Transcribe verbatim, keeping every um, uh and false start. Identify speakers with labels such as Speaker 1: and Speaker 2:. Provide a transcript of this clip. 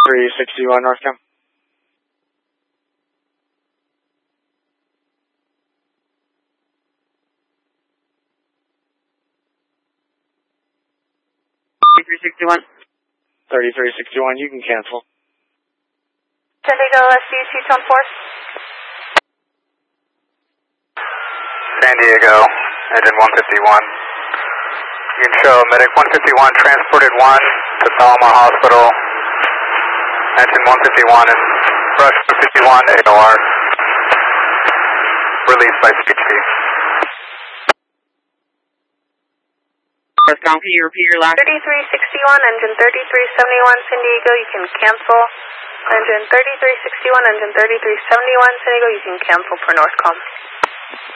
Speaker 1: three sixty-one Northcom.
Speaker 2: thirty-three sixty-one.
Speaker 1: thirty-three sixty-one, you can cancel.
Speaker 3: San Diego S D C tone four.
Speaker 4: San Diego, engine one fifty-one. You can show medic one fifty-one transported one to Palomar Hospital. Engine one fifty-one and rush one fifty-one A O R. Released by C H P.
Speaker 2: Northcom, can you repeat your last?
Speaker 3: thirty-three sixty-one, engine thirty-three seventy-one San Diego, you can cancel. Engine thirty-three sixty-one, engine thirty-three seventy-one San Diego, you can cancel for Northcom.